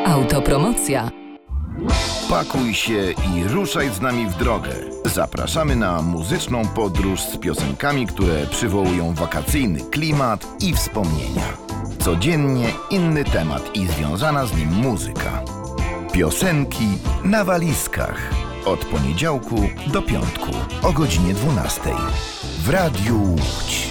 Autopromocja. Pakuj się i ruszaj z nami w drogę. Zapraszamy na muzyczną podróż z piosenkami, które przywołują wakacyjny klimat i wspomnienia. Codziennie inny temat i związana z nim muzyka. Piosenki na walizkach. Od poniedziałku do piątku o godzinie 12 w Radiu Łódź.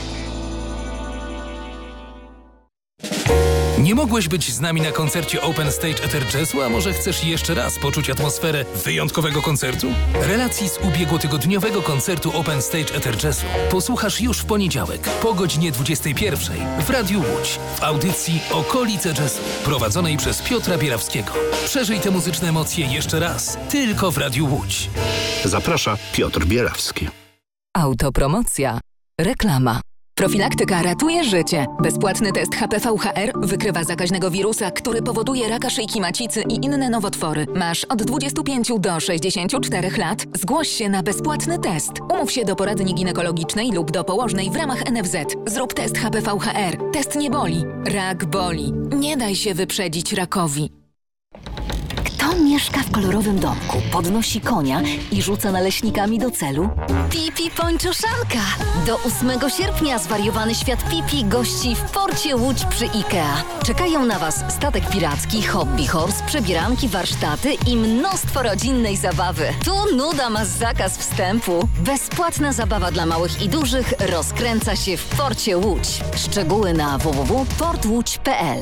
Nie mogłeś być z nami na koncercie Open Stage Ether Jazzu, a może chcesz jeszcze raz poczuć atmosferę wyjątkowego koncertu? Relacji z ubiegłotygodniowego koncertu Open Stage Ether Jazzu posłuchasz już w poniedziałek po godzinie 21 w Radiu Łódź w audycji Okolice Jazzu prowadzonej przez Piotra Bierawskiego. Przeżyj te muzyczne emocje jeszcze raz tylko w Radiu Łódź. Zaprasza Piotr Bierawski. Autopromocja. Reklama. Profilaktyka ratuje życie. Bezpłatny test HPV-HR wykrywa zakaźnego wirusa, który powoduje raka szyjki macicy i inne nowotwory. Masz od 25 do 64 lat. Zgłoś się na bezpłatny test. Umów się do poradni ginekologicznej lub do położnej w ramach NFZ. Zrób test HPV-HR. Test nie boli. Rak boli. Nie daj się wyprzedzić rakowi. Kto mieszka w kolorowym domku, podnosi konia i rzuca naleśnikami do celu? Pipi Pończoszanka! Do 8 sierpnia zwariowany świat Pipi gości w porcie Łódź przy IKEA. Czekają na Was statek piracki, hobby horse, przebieranki, warsztaty i mnóstwo rodzinnej zabawy. Tu nuda ma zakaz wstępu. Bezpłatna zabawa dla małych i dużych rozkręca się w porcie Łódź. Szczegóły na www.portłódź.pl.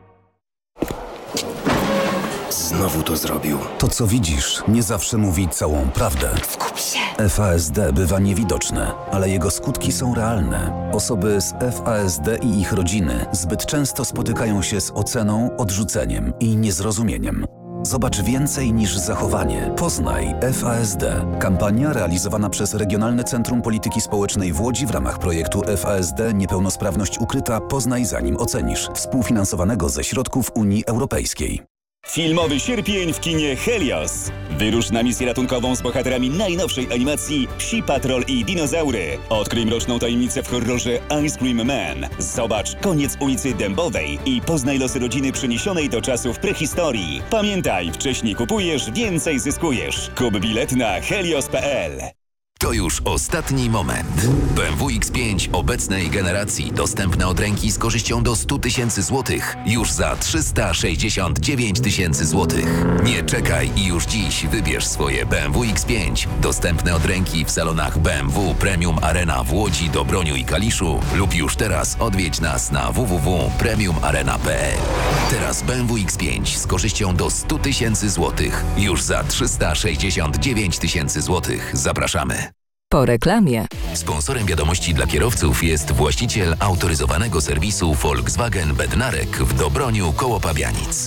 Znowu to zrobił. To, co widzisz, nie zawsze mówi całą prawdę. Skup się! FASD bywa niewidoczne, ale jego skutki są realne. Osoby z FASD i ich rodziny zbyt często spotykają się z oceną, odrzuceniem i niezrozumieniem. Zobacz więcej niż zachowanie. Poznaj FASD. Kampania realizowana przez Regionalne Centrum Polityki Społecznej w Łodzi w ramach projektu FASD Niepełnosprawność ukryta. Poznaj zanim ocenisz. Współfinansowanego ze środków Unii Europejskiej. Filmowy sierpień w kinie Helios. Wyrusz na misję ratunkową z bohaterami najnowszej animacji Psi Patrol i Dinozaury. Odkryj mroczną tajemnicę w horrorze Ice Cream Man. Zobacz Koniec ulicy Dębowej i poznaj losy rodziny przeniesionej do czasów prehistorii. Pamiętaj, wcześniej kupujesz, więcej zyskujesz. Kup bilet na helios.pl. To już ostatni moment. BMW X5 obecnej generacji dostępne od ręki z korzyścią do 100 000 złotych już za 369 000 złotych. Nie czekaj i już dziś wybierz swoje BMW X5 dostępne od ręki w salonach BMW Premium Arena w Łodzi, Dobroniu i Kaliszu lub już teraz odwiedź nas na www.premiumarena.pl. Teraz BMW X5 z korzyścią do 100 000 złotych już za 369 000 złotych. Zapraszamy. Po reklamie. Sponsorem wiadomości dla kierowców jest właściciel autoryzowanego serwisu Volkswagen Bednarek w Dobroniu koło Pabianic.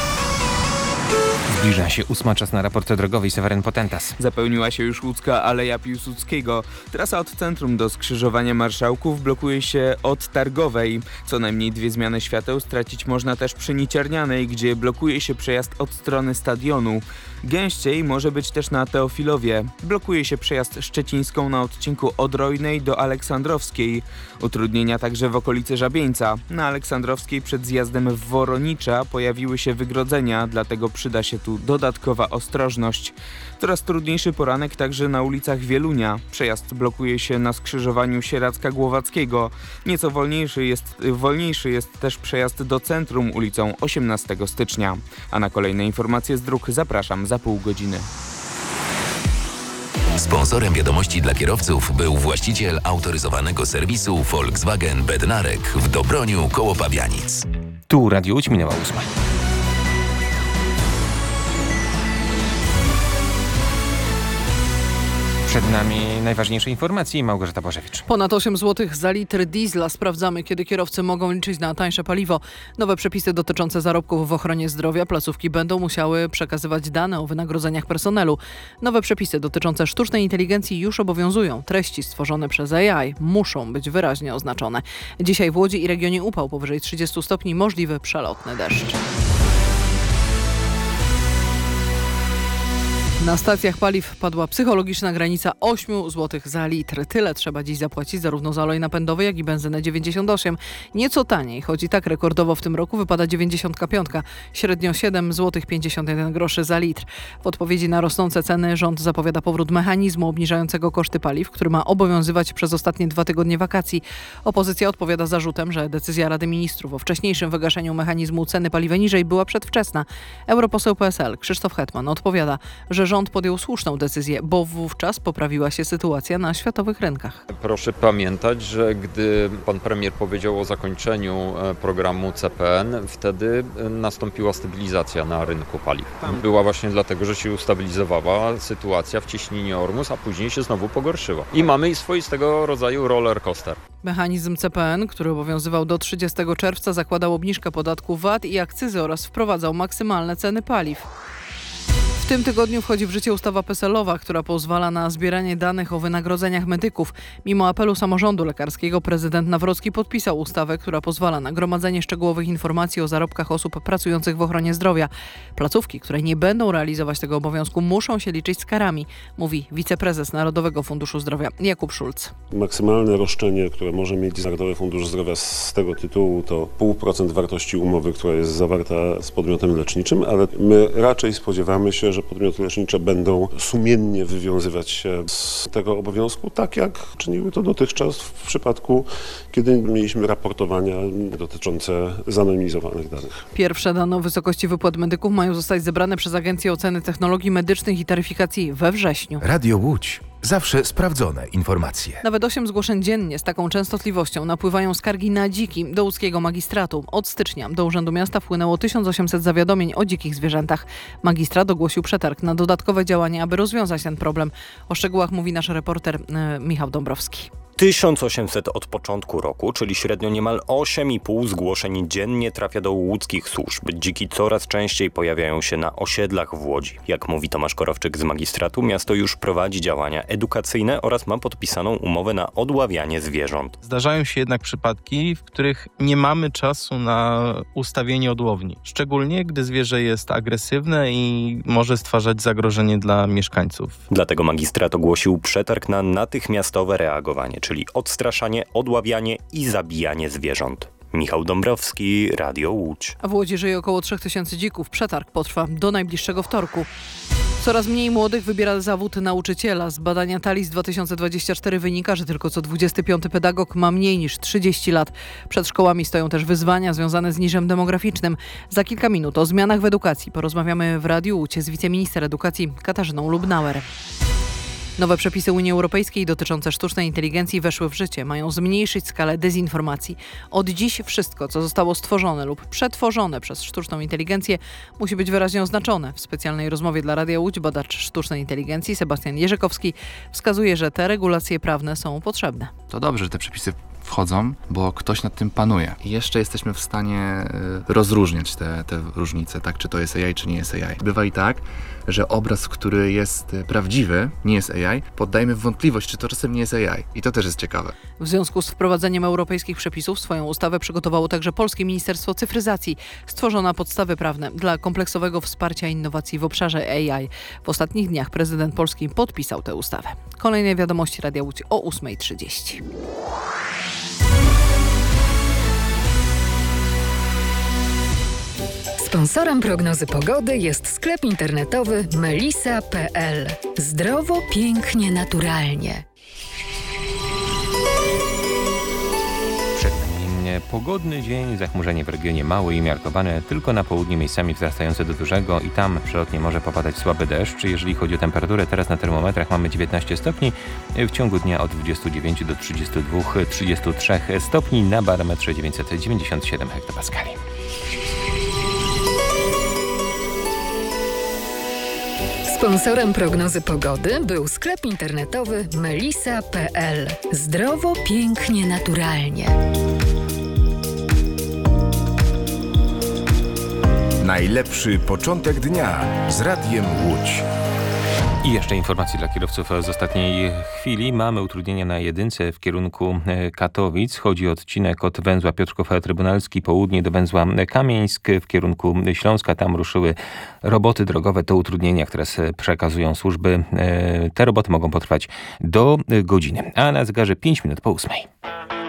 Zbliża się 8, czas na raport drogowy. Seweryn Potentas. Zapełniła się już łódzka Aleja Piłsudskiego. Trasa od centrum do skrzyżowania Marszałków blokuje się od Targowej. Co najmniej 2 zmiany świateł stracić można też przy Niciernianej, gdzie blokuje się przejazd od strony stadionu. Gęściej może być też na Teofilowie. Blokuje się przejazd Szczecińską na odcinku od Rojnej do Aleksandrowskiej. Utrudnienia także w okolicy Żabieńca. Na Aleksandrowskiej przed zjazdem w Woronicza pojawiły się wygrodzenia, dlatego przyda się tu dodatkowa ostrożność. Coraz trudniejszy poranek także na ulicach Wielunia. Przejazd blokuje się na skrzyżowaniu Sieradzka-Głowackiego. Nieco wolniejszy jest też przejazd do centrum ulicą 18 stycznia. A na kolejne informacje z dróg zapraszam za pół godziny. Sponsorem wiadomości dla kierowców był właściciel autoryzowanego serwisu Volkswagen Bednarek w Dobroniu koło Pabianic. Tu Radio Łódź, minęła 8. Przed nami najważniejsze informacje. Małgorzata Bożewicz. Ponad 8 zł za litr diesla. Sprawdzamy, kiedy kierowcy mogą liczyć na tańsze paliwo. Nowe przepisy dotyczące zarobków w ochronie zdrowia. Placówki będą musiały przekazywać dane o wynagrodzeniach personelu. Nowe przepisy dotyczące sztucznej inteligencji już obowiązują. Treści stworzone przez AI muszą być wyraźnie oznaczone. Dzisiaj w Łodzi i regionie upał powyżej 30 stopni, możliwy przelotny deszcz. Na stacjach paliw padła psychologiczna granica 8 zł za litr. Tyle trzeba dziś zapłacić zarówno za olej napędowy, jak i benzynę 98. Nieco taniej, choć i tak rekordowo w tym roku wypada 95. Średnio 7 zł 51 groszy za litr. W odpowiedzi na rosnące ceny rząd zapowiada powrót mechanizmu obniżającego koszty paliw, który ma obowiązywać przez ostatnie 2 tygodnie wakacji. Opozycja odpowiada zarzutem, że decyzja Rady Ministrów o wcześniejszym wygaszeniu mechanizmu ceny paliwa niżej była przedwczesna. Europoseł PSL Krzysztof Hetman odpowiada, że rząd podjął słuszną decyzję, bo wówczas poprawiła się sytuacja na światowych rynkach. Proszę pamiętać, że gdy pan premier powiedział o zakończeniu programu CPN, wtedy nastąpiła stabilizacja na rynku paliw. Była właśnie dlatego, że się ustabilizowała sytuacja w cieśninie Ormus, a później się znowu pogorszyła. I mamy swoistego rodzaju roller coaster. Mechanizm CPN, który obowiązywał do 30 czerwca, zakładał obniżkę podatku VAT i akcyzy oraz wprowadzał maksymalne ceny paliw. W tym tygodniu wchodzi w życie ustawa PESEL-owa, która pozwala na zbieranie danych o wynagrodzeniach medyków. Mimo apelu samorządu lekarskiego prezydent Nawrocki podpisał ustawę, która pozwala na gromadzenie szczegółowych informacji o zarobkach osób pracujących w ochronie zdrowia. Placówki, które nie będą realizować tego obowiązku, muszą się liczyć z karami, mówi wiceprezes Narodowego Funduszu Zdrowia Jakub Szulc. Maksymalne roszczenie, które może mieć Narodowy Fundusz Zdrowia z tego tytułu, to 0,5% wartości umowy, która jest zawarta z podmiotem leczniczym, ale my raczej spodziewamy się, że podmioty lecznicze będą sumiennie wywiązywać się z tego obowiązku, tak jak czyniły to dotychczas w przypadku, kiedy mieliśmy raportowania dotyczące zanonimizowanych danych. Pierwsze dane o wysokości wypłat medyków mają zostać zebrane przez Agencję Oceny Technologii Medycznych i Taryfikacji we wrześniu. Radio Łódź. Zawsze sprawdzone informacje. Nawet 8 zgłoszeń dziennie z taką częstotliwością napływają skargi na dziki do łódzkiego magistratu. Od stycznia do Urzędu Miasta wpłynęło 1800 zawiadomień o dzikich zwierzętach. Magistrat ogłosił przetarg na dodatkowe działania, aby rozwiązać ten problem. O szczegółach mówi nasz reporter Michał Dąbrowski. 1800 od początku roku, czyli średnio niemal 8,5 zgłoszeń dziennie trafia do łódzkich służb. Dziki coraz częściej pojawiają się na osiedlach w Łodzi. Jak mówi Tomasz Korowczyk z magistratu, miasto już prowadzi działania edukacyjne oraz ma podpisaną umowę na odławianie zwierząt. Zdarzają się jednak przypadki, w których nie mamy czasu na ustawienie odłowni. Szczególnie, gdy zwierzę jest agresywne i może stwarzać zagrożenie dla mieszkańców. Dlatego magistrat ogłosił przetarg na natychmiastowe reagowanie, czyli odstraszanie, odławianie i zabijanie zwierząt. Michał Dąbrowski, Radio Łódź. A w Łodzi żyje około 3000 dzików. Przetarg potrwa do najbliższego wtorku. Coraz mniej młodych wybiera zawód nauczyciela. Z badania TALIS 2024 wynika, że tylko co 25 pedagog ma mniej niż 30 lat. Przed szkołami stoją też wyzwania związane z niżem demograficznym. Za kilka minut o zmianach w edukacji porozmawiamy w Radiu Łódź z wiceminister edukacji Katarzyną Lubnauer. Nowe przepisy Unii Europejskiej dotyczące sztucznej inteligencji weszły w życie. Mają zmniejszyć skalę dezinformacji. Od dziś wszystko, co zostało stworzone lub przetworzone przez sztuczną inteligencję, musi być wyraźnie oznaczone. W specjalnej rozmowie dla Radia Łódź badacz sztucznej inteligencji Sebastian Jerzykowski wskazuje, że te regulacje prawne są potrzebne. To dobrze, że te przepisy wchodzą, bo ktoś nad tym panuje. I jeszcze jesteśmy w stanie rozróżniać te różnice, tak, czy to jest AI, czy nie jest AI. Bywa i tak, że obraz, który jest prawdziwy, nie jest AI, poddajemy w wątpliwość, czy to czasem nie jest AI. I to też jest ciekawe. W związku z wprowadzeniem europejskich przepisów swoją ustawę przygotowało także Polskie Ministerstwo Cyfryzacji. Stworzono podstawy prawne dla kompleksowego wsparcia innowacji w obszarze AI. W ostatnich dniach prezydent Polski podpisał tę ustawę. Kolejne wiadomości Radia Łódź o 8:30. Sponsorem prognozy pogody jest sklep internetowy melisa.pl. Zdrowo, pięknie, naturalnie. Pogodny dzień, zachmurzenie w regionie małe i umiarkowane, tylko na południu miejscami wzrastające do dużego i tam przelotnie może popadać słaby deszcz. Jeżeli chodzi o temperaturę, teraz na termometrach mamy 19 stopni, w ciągu dnia od 29 do 32-33 stopni, na barometrze 997 hektopaskali. Sponsorem prognozy pogody był sklep internetowy melisa.pl. Zdrowo, pięknie, naturalnie. Najlepszy początek dnia z Radiem Łódź. I jeszcze informacje dla kierowców z ostatniej chwili. Mamy utrudnienia na jedynce w kierunku Katowic. Chodzi o odcinek od węzła Piotrków Trybunalski południe do węzła Kamieńsk w kierunku Śląska. Tam ruszyły roboty drogowe. To utrudnienia, które przekazują służby. Te roboty mogą potrwać do godziny. A na zegarze 5 minut po 8.